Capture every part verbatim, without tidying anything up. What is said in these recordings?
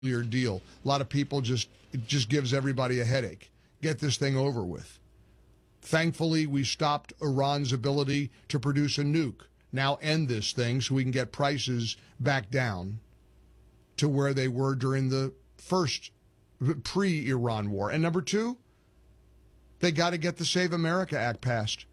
Your deal. A lot of people just, it just gives everybody a headache. Get this thing over with. Thankfully, we stopped Iran's ability to produce a nuke. Now end this thing so we can get prices back down to where they were during the first pre-Iran war. And number two, they got to get the Save America Act passed.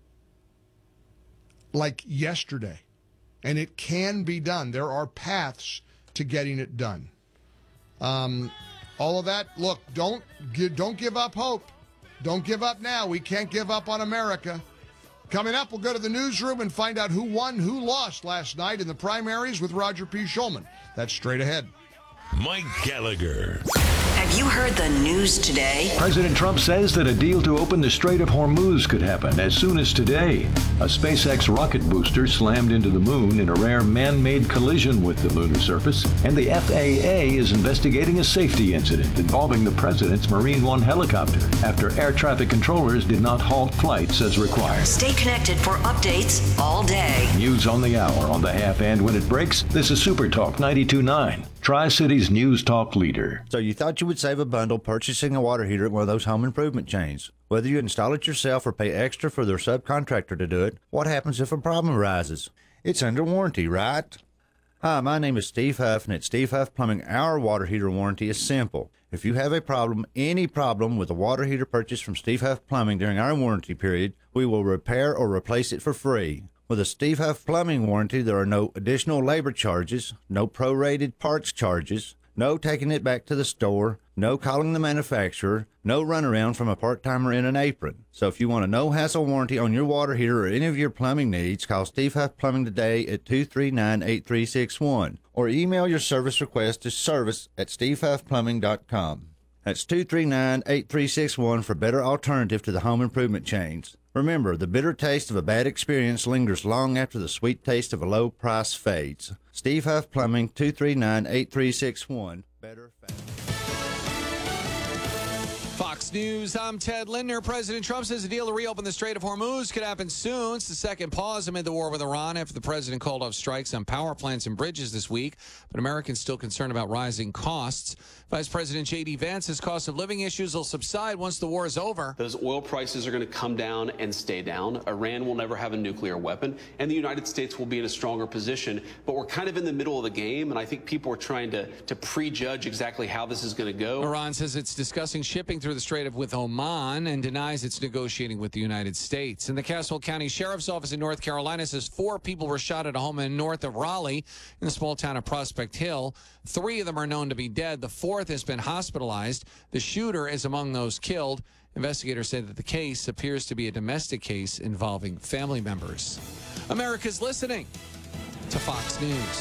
Like yesterday. And it can be done. There are paths to getting it done. Um, all of that, look, don't don't give up hope. Don't give up now. We can't give up on America. Coming up, we'll go to the newsroom and find out who won, who lost last night in the primaries with Roger P. Shulman. That's straight ahead. Mike Gallagher. Have you heard the news today? President Trump says that a deal to open the Strait of Hormuz could happen as soon as today. A SpaceX rocket booster slammed into the moon in a rare man-made collision with the lunar surface, and the F A A is investigating a safety incident involving the president's Marine One helicopter after air traffic controllers did not halt flights as required. Stay connected for updates all day. News on the hour on the half and when it breaks. This is Super Talk ninety-two point nine. Tri-Cities News Talk leader. So you thought you would save a bundle purchasing a water heater at one of those home improvement chains. Whether you install it yourself or pay extra for their subcontractor to do it, what happens if a problem arises? It's under warranty, right? Hi, my name is Steve Huff, and at Steve Huff Plumbing, our water heater warranty is simple. If you have a problem, any problem with a water heater purchased from Steve Huff Plumbing during our warranty period, we will repair or replace it for free. With a Steve Huff Plumbing warranty, there are no additional labor charges, no prorated parts charges, no taking it back to the store, no calling the manufacturer, no runaround from a part-timer in an apron. So if you want a no-hassle warranty on your water heater or any of your plumbing needs, call Steve Huff Plumbing today at two three nine, eight three six one or email your service request to service at steve huff plumbing dot com. That's two three nine, eight three six one for better alternative to the home improvement chains. Remember, the bitter taste of a bad experience lingers long after the sweet taste of a low price fades. Steve Huff Plumbing, two three nine, eight three six one. Better, faster. Fox News, I'm Ted Lindner. President Trump says a deal to reopen the Strait of Hormuz could happen soon. It's the second pause amid the war with Iran after the president called off strikes on power plants and bridges this week. But Americans still concerned about rising costs. Vice President J D Vance says cost of living issues will subside once the war is over. Those oil prices are going to come down and stay down. Iran will never have a nuclear weapon, and the United States will be in a stronger position. But we're kind of in the middle of the game, and I think people are trying to, to prejudge exactly how this is going to go. Iran says it's discussing shipping through the Strait of with Oman and denies it's negotiating with the United States. And the Caswell County Sheriff's Office in North Carolina says four people were shot at a home in north of Raleigh in the small town of Prospect Hill. Three of them are known to be dead. The fourth has been hospitalized. The shooter is among those killed. Investigators say that the case appears to be a domestic case involving family members. America's listening to Fox News.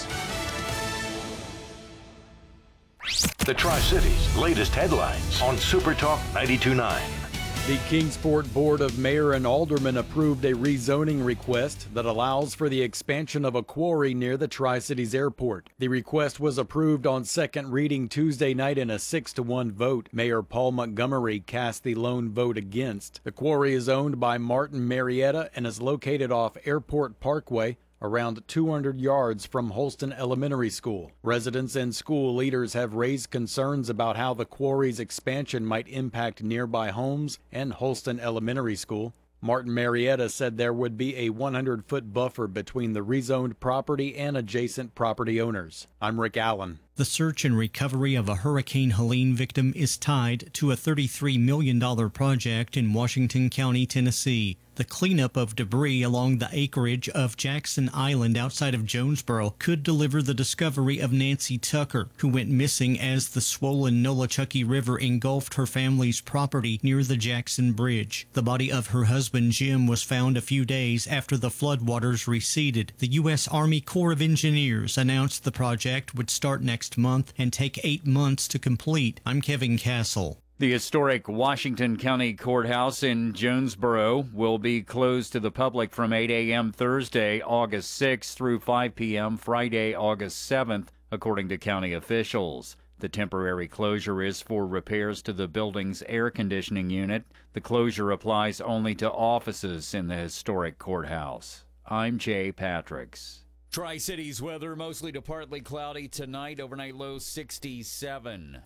The Tri-Cities latest headlines on Super Talk ninety-two point nine. The Kingsport Board of Mayor and Aldermen approved a rezoning request that allows for the expansion of a quarry near the Tri-Cities Airport. The request was approved on second reading Tuesday night in a six to one vote. Mayor Paul Montgomery cast the lone vote against. The quarry is owned by Martin Marietta and is located off Airport Parkway, around two hundred yards from Holston Elementary School. Residents and school leaders have raised concerns about how the quarry's expansion might impact nearby homes and Holston Elementary School. Martin Marietta said there would be a one hundred foot buffer between the rezoned property and adjacent property owners. I'm Rick Allen. The search and recovery of a Hurricane Helene victim is tied to a thirty-three million dollars project in Washington County, Tennessee. The cleanup of debris along the acreage of Jackson Island outside of Jonesboro could deliver the discovery of Nancy Tucker, who went missing as the swollen Nolichucky River engulfed her family's property near the Jackson Bridge. The body of her husband, Jim, was found a few days after the floodwaters receded. The U S Army Corps of Engineers announced the project would start next month and take eight months to complete. I'm Kevin Castle. The historic Washington County Courthouse in Jonesboro will be closed to the public from eight a.m. Thursday, August sixth through five p.m. Friday, August seventh, according to county officials. The temporary closure is for repairs to the building's air conditioning unit. The closure applies only to offices in the historic courthouse. I'm Jay Patricks. Tri-Cities weather, mostly to partly cloudy tonight, overnight low sixty-seven.